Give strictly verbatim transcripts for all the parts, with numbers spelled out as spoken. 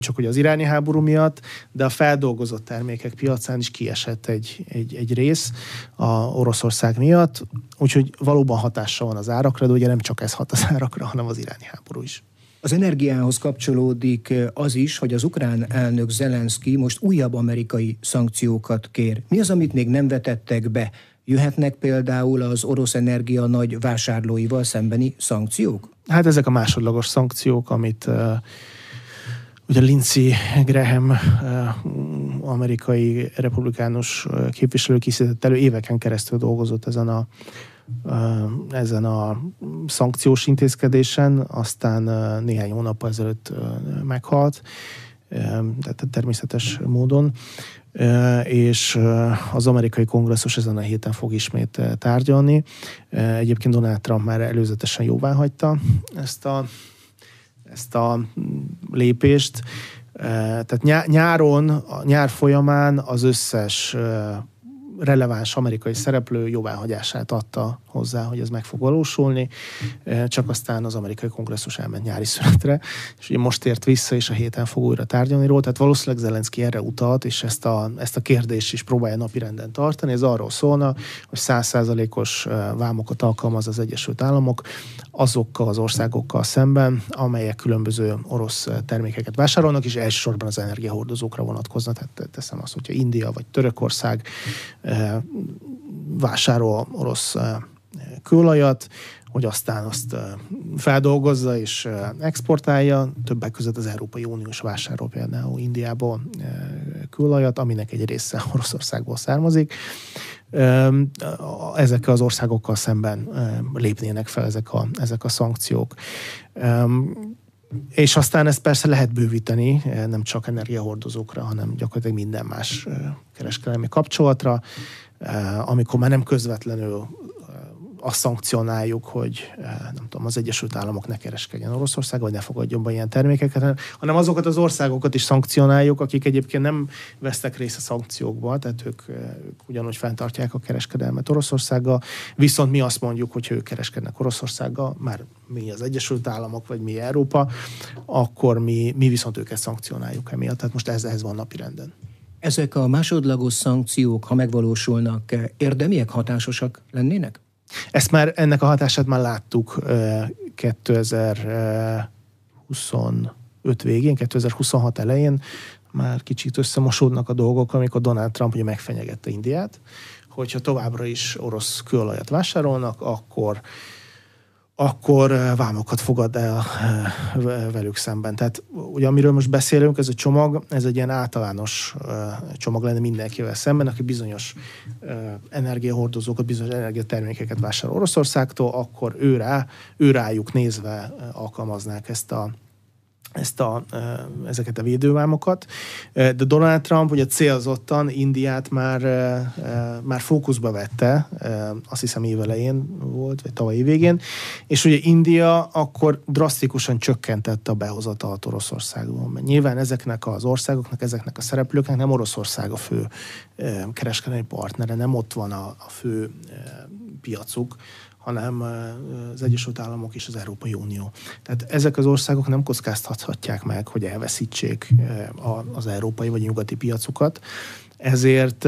csak hogy az iráni háború miatt, de a feldolgozott termékek piacán is kiesett egy, egy, egy rész a Oroszország miatt, úgyhogy valóban hatással van az árakra, de ugye nem csak ez hat az árakra, hanem az iráni háború is. Az energiához kapcsolódik az is, hogy az ukrán elnök Zelenszky most újabb amerikai szankciókat kér. Mi az, amit még nem vetettek be? Jöhetnek például az orosz energia nagy vásárlóival szembeni szankciók? Hát ezek a másodlagos szankciók, amit uh, ugye Lindsey Graham, uh, amerikai republikánus képviselő készített elő, éveken keresztül dolgozott ezen a ezen a szankciós intézkedésen, aztán néhány hónappal ezelőtt meghalt, tehát természetes módon, és az amerikai kongresszus ezen a héten fog ismét tárgyalni. Egyébként Donald Trump már előzetesen jóváhagyta ezt a, ezt a lépést. Tehát nyáron, a nyár folyamán az összes releváns amerikai szereplő jóváhagyását adta hozzá, hogy ez meg fog valósulni, csak aztán az amerikai kongresszus elment nyári szünetre, és ugye most ért vissza, és a héten fog újra tárgyalni róla, tehát valószínűleg Zelenszky erre utalt, és ezt a, ezt a kérdést is próbálja napirenden tartani. Ez arról szólna, hogy száz százalékos vámokat alkalmaz az Egyesült Államok azokkal az országokkal szemben, amelyek különböző orosz termékeket vásárolnak, és elsősorban az energiahordozókra vonatkoznak. Tehát teszem azt, hogyha India vagy Törökország vásárol orosz kőolajat, hogy aztán azt feldolgozza és exportálja. Többek között az Európai Uniós vásárol például Indiából kőolajat, aminek egy része Oroszországból származik. Ezekkel az országokkal szemben lépnének fel ezek a, ezek a szankciók. És aztán ezt persze lehet bővíteni, nem csak energiahordozókra, hanem gyakorlatilag minden más kereskedelmi kapcsolatra, amikor már nem közvetlenül azt szankcionáljuk, hogy nem tudom, az Egyesült Államok ne kereskedjen Oroszországgal, vagy ne fogadjon be ilyen termékeket, hanem azokat az országokat is szankcionáljuk, akik egyébként nem vesztek részt a szankciókba, tehát ők, ők ugyanúgy fenntartják a kereskedelmet Oroszországgal, viszont mi azt mondjuk, hogy ők kereskednek Oroszországgal, már mi az Egyesült Államok, vagy mi Európa, akkor mi, mi viszont őket szankcionáljuk emiatt. Tehát most ez, ez van napirenden. Ezek a másodlagos szankciók, ha megvalósulnak, érdemiek, hatásosak lennének? Ezt már, ennek a hatását már láttuk kétezer-huszonöt végén, kétezer-huszonhat elején, már kicsit összemosódnak a dolgok, amikor Donald Trump ugye megfenyegette Indiát, hogyha továbbra is orosz kőolajat vásárolnak, akkor akkor vámokat fogad el velük szemben. Tehát ugye amiről most beszélünk, ez a csomag, ez egy ilyen általános csomag lenne mindenkivel szemben, aki bizonyos energiahordozókat, bizonyos energiatermékeket vásárol Oroszországtól, akkor ő rá, ő rájuk nézve alkalmaznák ezt a ezt a, ezeket a védővámokat. De Donald Trump ugye célzottan Indiát már, már fókuszba vette, azt hiszem évelején volt, vagy tavaly végén, és ugye India akkor drasztikusan csökkentette a behozatalt Oroszországból. Mert nyilván ezeknek az országoknak, ezeknek a szereplőknek nem Oroszország a fő kereskedelmi partnere, nem ott van a, a fő piacuk, hanem az Egyesült Államok és az Európai Unió. Tehát ezek az országok nem kockáztathatják meg, hogy elveszítsék az európai vagy nyugati piacukat. Ezért,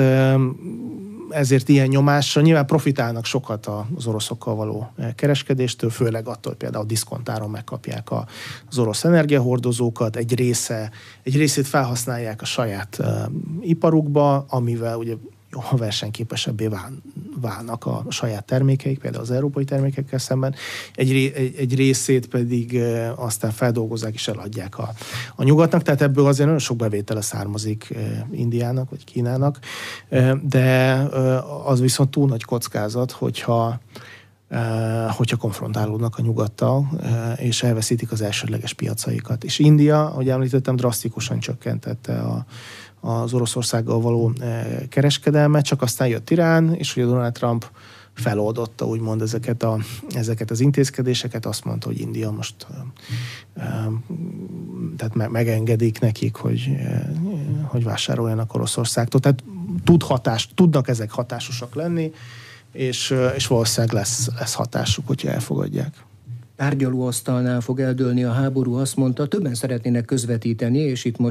ezért ilyen nyomásra nyilván profitálnak sokat az oroszokkal való kereskedéstől, főleg attól, hogy például diszkontáron megkapják az orosz energiahordozókat, egy része, egy részét felhasználják a saját iparukba, amivel ugye a versenyképesebbé válnak a saját termékeik, például az európai termékekkel szemben, egy, egy, egy részét pedig e, aztán feldolgozzák és eladják a, a nyugatnak, tehát ebből azért nagyon sok bevétele származik e, Indiának vagy Kínának, e, de e, az viszont túl nagy kockázat, hogyha Uh, hogyha konfrontálódnak a nyugattal, uh, és elveszítik az elsődleges piacaikat. És India, ahogy említettem, drasztikusan csökkentette a, az Oroszországgal való uh, kereskedelmet, csak aztán jött Irán, és ugye Donald Trump feloldotta úgymond ezeket, a, ezeket az intézkedéseket, azt mondta, hogy India most uh, uh, tehát me- megengedik nekik, hogy, uh, hogy vásároljanak Oroszországtól. Tehát tud hatás, tudnak ezek hatásosak lenni, És, és valószínűleg lesz, lesz hatásuk, hogyha elfogadják. tárgyalóasztalnál fog eldőlni a háború, azt mondta, többen szeretnének közvetíteni, és itt most